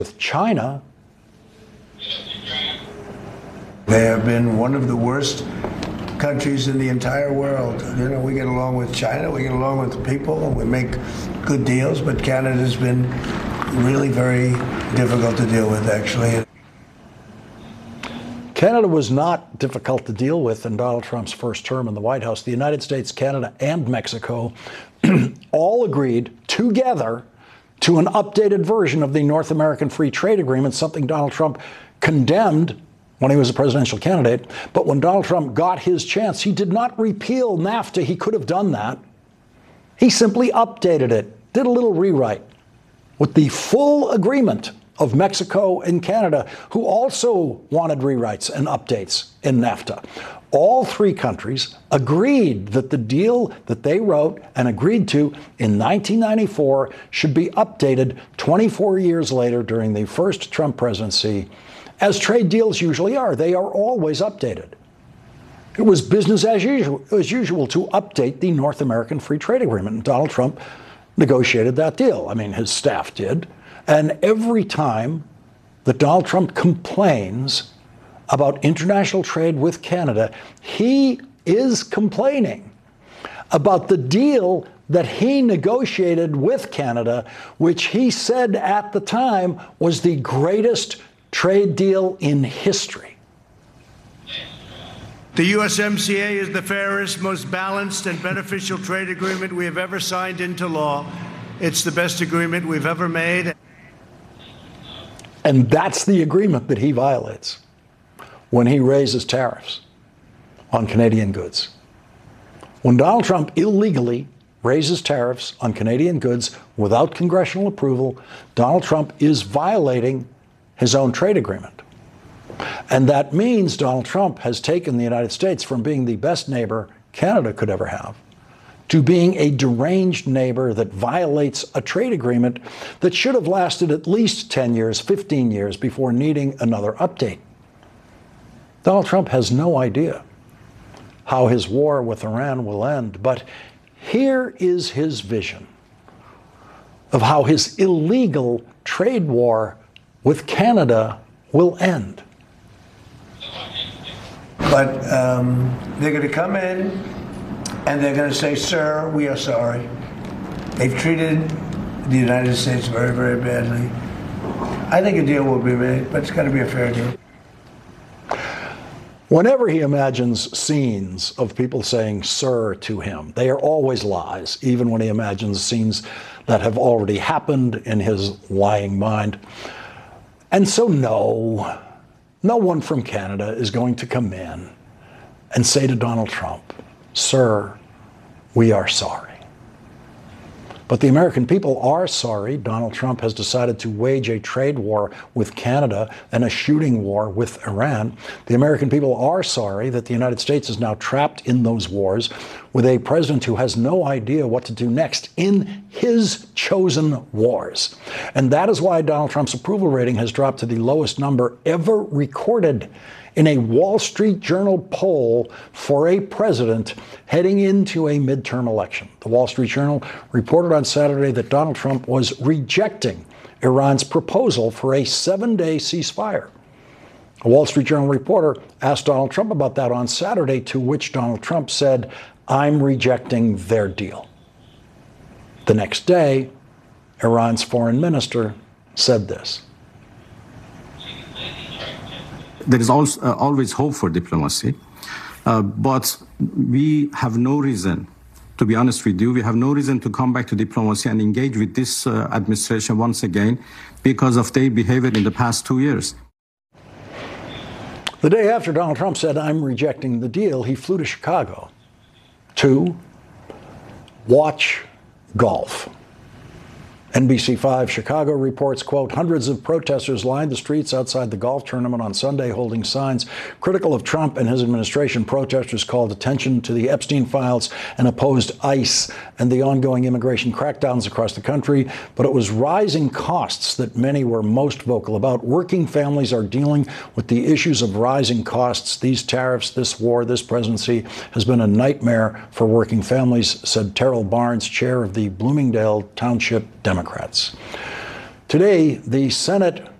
with China. They have been one of the worst countries in the entire world. You know, we get along with China, we get along with people, and we make good deals, but Canada's been really very difficult to deal with, actually. Canada was not difficult to deal with in Donald Trump's first term in the White House. The United States, Canada, and Mexico all agreed together to an updated version of the North American Free Trade Agreement, something Donald Trump condemned when he was a presidential candidate. But when Donald Trump got his chance, he did not repeal NAFTA. He could have done that. He simply updated it, did a little rewrite with the full agreement of Mexico and Canada, who also wanted rewrites and updates in NAFTA. All three countries agreed that the deal that they wrote and agreed to in 1994 should be updated 24 years later during the first Trump presidency, as trade deals usually are. They are always updated. It was business as usual to update the North American Free Trade Agreement, and Donald Trump negotiated that deal. I mean, his staff did. And every time that Donald Trump complains about international trade with Canada, he is complaining about the deal that he negotiated with Canada, which he said at the time was the greatest trade deal in history. The USMCA is the fairest, most balanced, and beneficial trade agreement we have ever signed into law. It's the best agreement we've ever made. And that's the agreement that he violates when he raises tariffs on Canadian goods. When Donald Trump illegally raises tariffs on Canadian goods without congressional approval, Donald Trump is violating his own trade agreement. And that means Donald Trump has taken the United States from being the best neighbor Canada could ever have to being a deranged neighbor that violates a trade agreement that should have lasted at least 10 years, 15 years before needing another update. Donald Trump has no idea how his war with Iran will end, but here is his vision of how his illegal trade war with Canada will end. But they're going to come in and they're going to say, sir, we are sorry. They've treated the United States very, very badly. I think a deal will be made, but it's got to be a fair deal. Whenever he imagines scenes of people saying sir to him, they are always lies, even when he imagines scenes that have already happened in his lying mind. And so no one from Canada is going to come in and say to Donald Trump, sir, we are sorry. But the American people are sorry Donald Trump has decided to wage a trade war with Canada and a shooting war with Iran. The American people are sorry that the United States is now trapped in those wars with a president who has no idea what to do next in his chosen wars. And that is why Donald Trump's approval rating has dropped to the lowest number ever recorded in a Wall Street Journal poll for a president heading into a midterm election. The Wall Street Journal reported on Saturday that Donald Trump was rejecting Iran's proposal for a 7-day ceasefire. A Wall Street Journal reporter asked Donald Trump about that on Saturday, to which Donald Trump said, I'm rejecting their deal. The next day, Iran's foreign minister said this. There is always hope for diplomacy, but we have no reason, to be honest with you, we have no reason to come back to diplomacy and engage with this administration once again because of their behavior in the past 2 years. The day after Donald Trump said, I'm rejecting the deal, he flew to Chicago to watch golf. NBC5 Chicago reports, quote, hundreds of protesters lined the streets outside the golf tournament on Sunday holding signs critical of Trump and his administration. Protesters called attention to the Epstein files and opposed ICE and the ongoing immigration crackdowns across the country. But it was rising costs that many were most vocal about. Working families are dealing with the issues of rising costs. These tariffs, this war, this presidency has been a nightmare for working families, said Terrell Barnes, chair of the Bloomingdale Township Democrats. Today, the Senate